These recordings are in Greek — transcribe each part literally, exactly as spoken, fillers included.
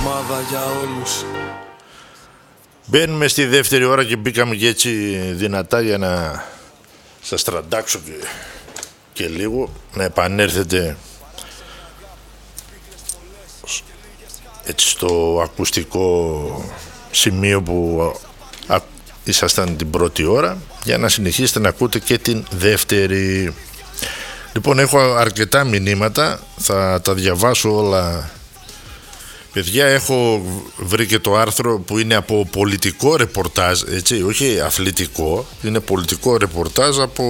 εβδομάδα για όλους. Μπαίνουμε στη δεύτερη ώρα και μπήκαμε και έτσι δυνατά για να σας τραντάξω και, και λίγο να επανέλθετε έτσι στο ακουστικό σημείο που α, ήσασταν την πρώτη ώρα, για να συνεχίσετε να ακούτε και την δεύτερη. Λοιπόν, έχω αρκετά μηνύματα, θα τα διαβάσω όλα. Παιδιά, έχω βρει και το άρθρο που είναι από πολιτικό ρεπορτάζ, έτσι, όχι αθλητικό, είναι πολιτικό ρεπορτάζ από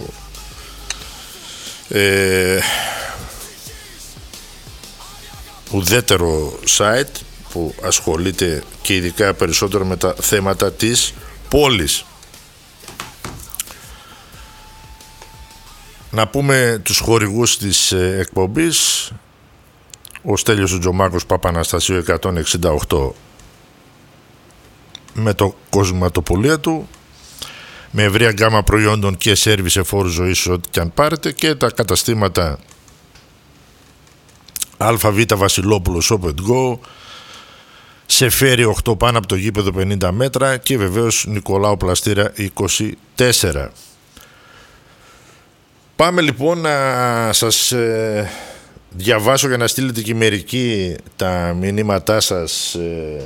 ε, ουδέτερο site που ασχολείται και ειδικά περισσότερο με τα θέματα της πόλης. Να πούμε τους χορηγούς της εκπομπής: ο Στέλιος ο Τζομάκος, Παπαναστασίου εκατόν εξήντα οκτώ, με το κοσματοπολία του, με ευρεία γκάμα προϊόντων και σέρβις σε φόρους ζωής ό,τι και αν πάρετε, και τα καταστήματα ΑΒ Βασιλόπουλος Shop and Go, Σεφέρι οκτώ πάνω από το γήπεδο πενήντα μέτρα, και βεβαίως Νικολάου Πλαστήρα είκοσι τέσσερα. Πάμε λοιπόν να σας ε, διαβάσω για να στείλετε και μερικοί τα μηνύματά σας ε,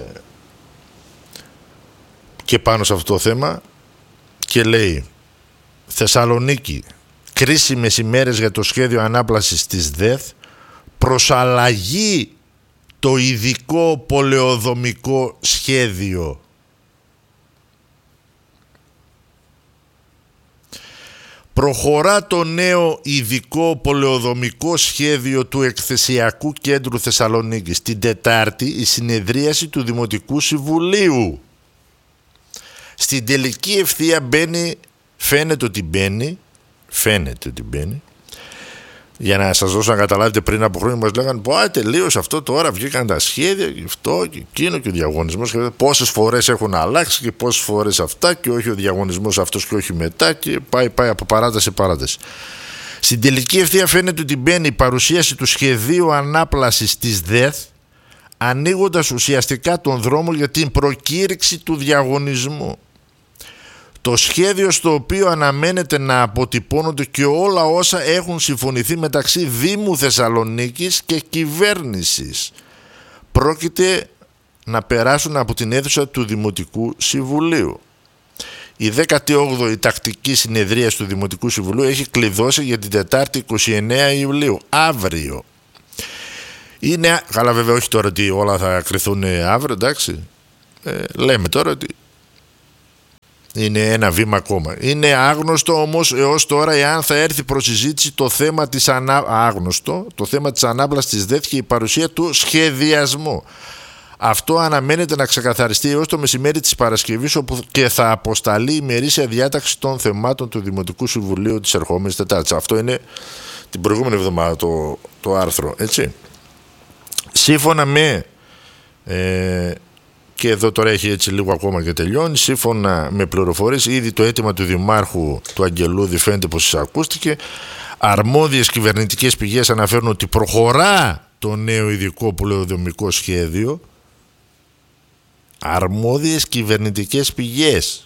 και πάνω σε αυτό το θέμα. Και λέει: Θεσσαλονίκη, κρίσιμες ημέρες για το σχέδιο ανάπλασης της ΔΕΘ, προσαλλαγή το ειδικό πολεοδομικό σχέδιο. Προχωρά το νέο ειδικό πολεοδομικό σχέδιο του Εκθεσιακού Κέντρου Θεσσαλονίκης. Την Τετάρτη η συνεδρίαση του Δημοτικού Συμβουλίου. Στην τελική ευθεία μπαίνει, φαίνεται ότι μπαίνει, φαίνεται ότι μπαίνει, για να σας δώσω να καταλάβετε, πριν από χρόνια μας λέγανε πω α, τελείωσε αυτό, τώρα βγήκαν τα σχέδια και αυτό και εκείνο και ο διαγωνισμός, και πόσες φορές έχουν αλλάξει και πόσες φορές αυτά, και όχι ο διαγωνισμός αυτός και όχι μετά, και πάει πάει από παράταση σε παράταση. Στην τελική ευθεία φαίνεται ότι μπαίνει η παρουσίαση του σχεδίου ανάπλασης της ΔΕΘ, ανοίγοντας ουσιαστικά τον δρόμο για την προκήρυξη του διαγωνισμού. Το σχέδιο στο οποίο αναμένεται να αποτυπώνονται και όλα όσα έχουν συμφωνηθεί μεταξύ Δήμου Θεσσαλονίκης και κυβέρνησης πρόκειται να περάσουν από την αίθουσα του Δημοτικού Συμβουλίου. Η δέκατη όγδοη τακτική συνεδρία του Δημοτικού Συμβουλίου έχει κλειδώσει για την Τετάρτη είκοσι εννέα Ιουλίου, αύριο. Είναι, καλά βέβαια όχι τώρα ότι όλα θα κρυθούν αύριο, εντάξει, ε, λέμε τώρα ότι είναι ένα βήμα ακόμα. Είναι άγνωστο όμως έως τώρα εάν θα έρθει προς συζήτηση το θέμα της ανα... άγνωστο, το θέμα της ανάπλασης της ΔΕΘ και η παρουσία του σχεδιασμού. Αυτό αναμένεται να ξεκαθαριστεί έως το μεσημέρι της Παρασκευής, όπου και θα αποσταλεί η ημερήσια διάταξη των θεμάτων του Δημοτικού Συμβουλίου της ερχόμενης Τετάρτης. Αυτό είναι την προηγούμενη εβδομάδα το, το άρθρο, έτσι. Σύμφωνα με ε, και εδώ τώρα έχει έτσι λίγο ακόμα και τελειώνει. Σύμφωνα με πληροφορίες, ήδη το αίτημα του Δημάρχου του Αγγελούδη φαίνεται πως εισακούστηκε. Αρμόδιες κυβερνητικές πηγές αναφέρουν ότι προχωρά το νέο ειδικό πολεοδομικό σχέδιο. Αρμόδιες κυβερνητικές πηγές.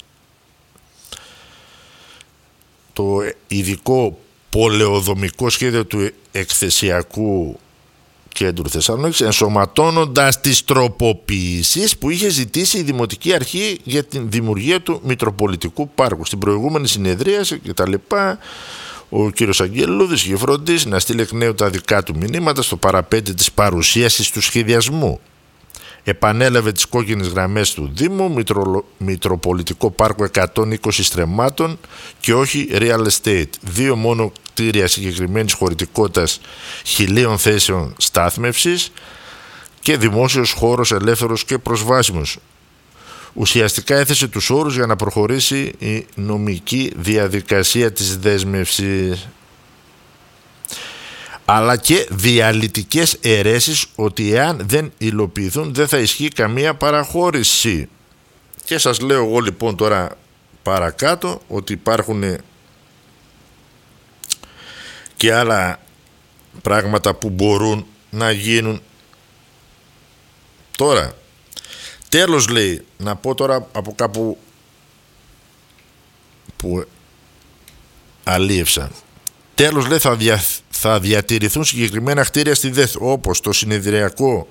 Το ειδικό πολεοδομικό σχέδιο του Εκθεσιακού Κέντρου Θεσσαλονίκης, ενσωματώνοντας τις τροποποιήσεις που είχε ζητήσει η Δημοτική Αρχή για την δημιουργία του Μητροπολιτικού Πάρκου. Στην προηγούμενη συνεδρίαση και τα λοιπά, ο κύριος Αγγελούδης είχε φροντίσει να στείλει εκ νέου τα δικά του μηνύματα στο παραπέντε της παρουσίασης του σχεδιασμού. Επανέλαβε τις κόκκινες γραμμές του Δήμου, Μητρο... Μητροπολιτικό Πάρκο εκατόν είκοσι στρεμμάτων και όχι real estate. Δύο μόνο κτίρια συγκεκριμένης χωρητικότητας χιλίων θέσεων στάθμευσης και δημόσιος χώρος ελεύθερος και προσβάσιμος. Ουσιαστικά έθεσε τους όρους για να προχωρήσει η νομική διαδικασία της δέσμευσης, αλλά και διαλυτικές αιρέσεις ότι εάν δεν υλοποιηθούν δεν θα ισχύει καμία παραχώρηση. Και σας λέω εγώ λοιπόν τώρα παρακάτω ότι υπάρχουν και άλλα πράγματα που μπορούν να γίνουν. Τώρα, τέλος λέει, να πω τώρα από κάπου που αλίευσα. Τέλος λέει, θα, δια, θα διατηρηθούν συγκεκριμένα κτίρια στη ΔΕΘ, όπως το συνεδριακό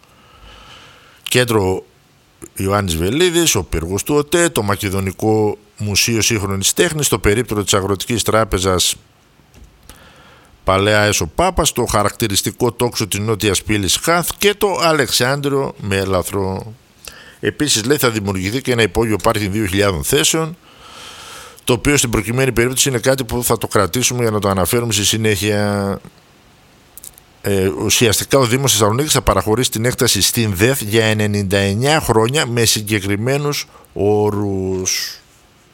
κέντρο Ιωάννης Βελίδης, ο πύργος του ΟΤΕ, το Μακεδονικό Μουσείο Σύγχρονης Τέχνης, το περίπτερο της Αγροτικής Τράπεζας Παλαιά Έσο Πάπας, το χαρακτηριστικό τόξο της νότιας πύλης Χαθ και το Αλεξάνδριο Μέλαθρο. Επίσης λέει, θα δημιουργηθεί και ένα υπόγειο πάρκινγκ δύο χιλιάδων θέσεων, το οποίο στην προκειμένη περίπτωση είναι κάτι που θα το κρατήσουμε για να το αναφέρουμε στη συνέχεια. Ε, ουσιαστικά ο Δήμος Θεσσαλονίκης θα παραχωρήσει την έκταση στην ΔΕΘ για ενενήντα εννέα χρόνια με συγκεκριμένους όρους.